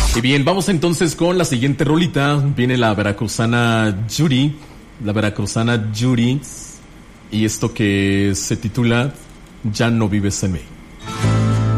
Y bien, vamos entonces con la siguiente rolita. Viene la veracruzana Yuri. La veracruzana Yuri. Y esto que se titula Ya no vives en mí.